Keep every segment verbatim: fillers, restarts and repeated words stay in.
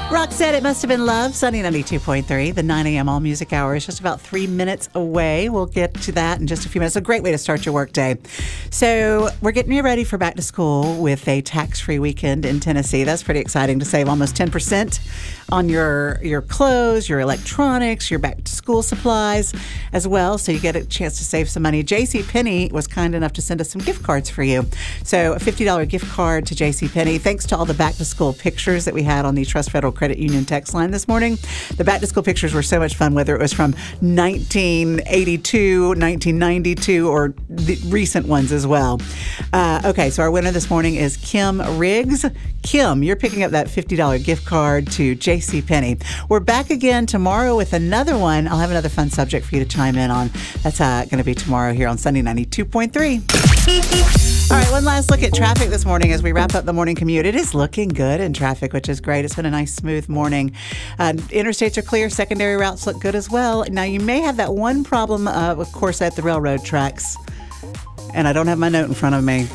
Rock said it must have been love. Sunny ninety-two point three. The nine a.m. All Music Hour is just about three minutes away. We'll get to that in just a few minutes. A great way to start your workday. So we're getting you ready for back to school with a tax-free weekend in Tennessee. That's pretty exciting to save almost ten percent on your, your clothes, your electronics, your back-to-school supplies as well. So you get a chance to save some money. JCPenney was kind enough to send us some gift cards for you. So a fifty dollars gift card to JCPenney. Thanks to all the back-to-school pictures that we had on the Trust Federal Credit Union text line this morning. The back-to-school pictures were so much fun, whether it was from nineteen eighty-two, nineteen ninety-two, or the recent ones as well. Uh, okay, so our winner this morning is Kim Riggs. Kim, you're picking up that fifty dollars gift card to JCPenney. We're back again tomorrow with another one. I'll have another fun subject for you to chime in on. That's uh, going to be tomorrow here on Sunday ninety-two point three. All right, one last look at traffic this morning as we wrap up the morning commute. It is looking good in traffic, which is great. It's been a nice, smooth morning. Uh, interstates are clear. Secondary routes look good as well. Now, you may have that one problem, uh, of course, at the railroad tracks. And I don't have my note in front of me.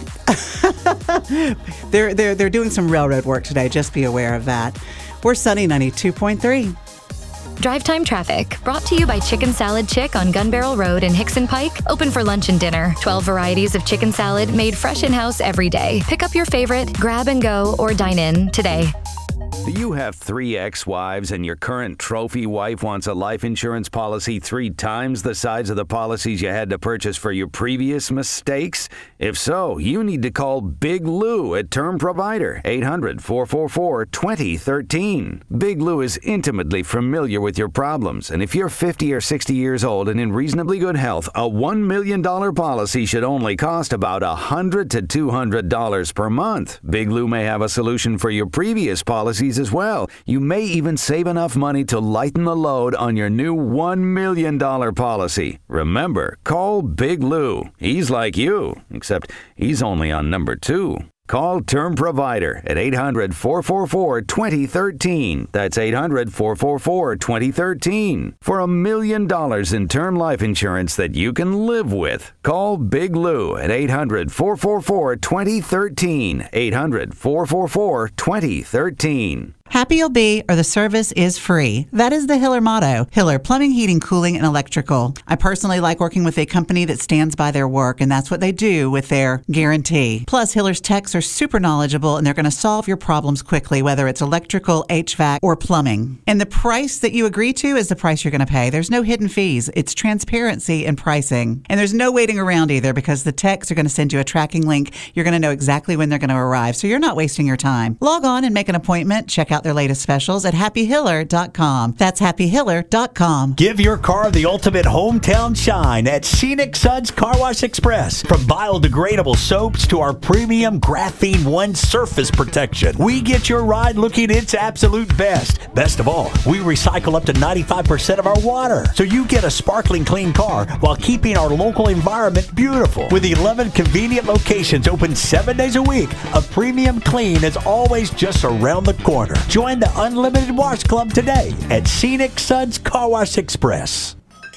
they're, they're, they're doing some railroad work today. Just be aware of that. We're Sunny ninety-two point three. Drive Time Traffic, brought to you by Chicken Salad Chick on Gun Barrel Road in Hickson Pike. Open for lunch and dinner. twelve varieties of chicken salad made fresh in-house every day. Pick up your favorite, grab and go, or dine in today. Do you have three ex-wives and your current trophy wife wants a life insurance policy three times the size of the policies you had to purchase for your previous mistakes? If so, you need to call Big Lou at Term Provider, eight hundred, four four four, two zero one three. Big Lou is intimately familiar with your problems, and if you're fifty or sixty years old and in reasonably good health, a one million dollars policy should only cost about one hundred to two hundred dollars per month. Big Lou may have a solution for your previous policies as well. You may even save enough money to lighten the load on your new one million dollars policy. Remember, call Big Lou. He's like you, except he's only on number two. Call Term Provider at eight hundred, four four four, two zero one three. That's eight hundred, four four four, two zero one three. For a million dollars in term life insurance that you can live with. Call Big Lou at eight hundred, four four four, two zero one three. eight hundred, four four four, two zero one three. Happy you'll be, or the service is free. That is the Hiller motto. Hiller, plumbing, heating, cooling, and electrical. I personally like working with a company that stands by their work, and that's what they do with their guarantee. Plus, Hiller's techs are super knowledgeable, and they're going to solve your problems quickly, whether it's electrical, H V A C, or plumbing. And the price that you agree to is the price you're going to pay. There's no hidden fees. It's transparency in pricing. And there's no waiting around either, because the techs are going to send you a tracking link. You're going to know exactly when they're going to arrive, so you're not wasting your time. Log on and make an appointment. Check out their latest specials at happy hiller dot com. That's happy hiller dot com. Give your car the ultimate hometown shine at Scenic Suds Car Wash Express. From biodegradable soaps to our premium Graphene One surface protection, we get your ride looking its absolute best. Best of all, we recycle up to ninety-five percent of our water, so you get a sparkling clean car while keeping our local environment beautiful. With eleven convenient locations open seven days a week, a premium clean is always just around the corner. Join the Unlimited Wash Club today at Scenic Suds Car Wash Express.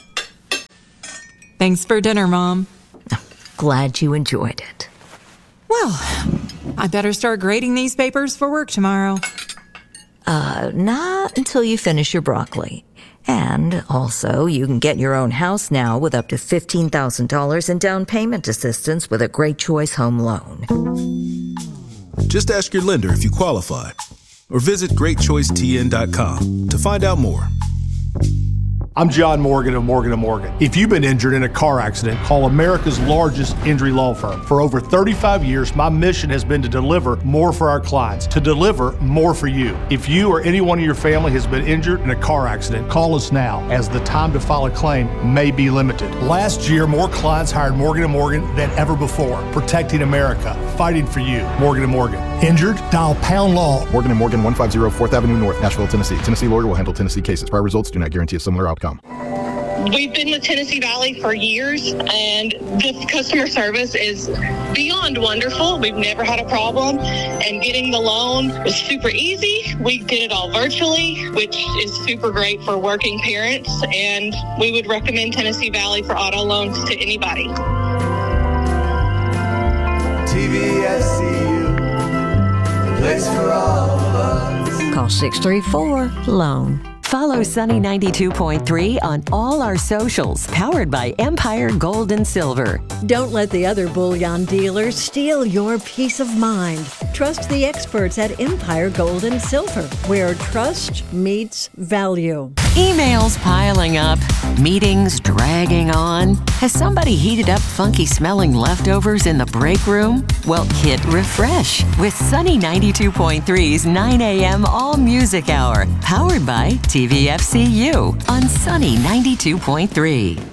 Thanks for dinner, Mom. Glad you enjoyed it. Well, I better start grading these papers for work tomorrow. Uh, not until you finish your broccoli. And also, you can get your own house now with up to fifteen thousand dollars in down payment assistance with a Great Choice Home Loan. Just ask your lender if you qualify, or visit great choice t n dot com to find out more. I'm John Morgan of Morgan and Morgan. If you've been injured in a car accident, call America's largest injury law firm. For over thirty-five years, my mission has been to deliver more for our clients, to deliver more for you. If you or anyone in your family has been injured in a car accident, call us now, as the time to file a claim may be limited. Last year, more clients hired Morgan and Morgan than ever before, protecting America, fighting for you. Morgan and Morgan. Injured? Dial pound law. Morgan and Morgan, one fifty fourth Avenue North, Nashville, Tennessee. Tennessee lawyer will handle Tennessee cases. Prior results do not guarantee a similar outcome. We've been with Tennessee Valley for years, and this customer service is beyond wonderful. We've never had a problem, and getting the loan was super easy. We did it all virtually, which is super great for working parents, and we would recommend Tennessee Valley for auto loans to anybody. T V F C U, the place for all of us. Call six three four, LOAN. Follow Sunny ninety-two point three on all our socials, powered by Empire Gold and Silver. Don't let the other bullion dealers steal your peace of mind. Trust the experts at Empire Gold and Silver, where trust meets value. Emails piling up, meetings dragging on. Has somebody heated up funky smelling leftovers in the break room? Well, hit refresh with Sunny ninety-two point three's nine a.m. All Music Hour, powered by T V F C U on Sunny ninety-two point three.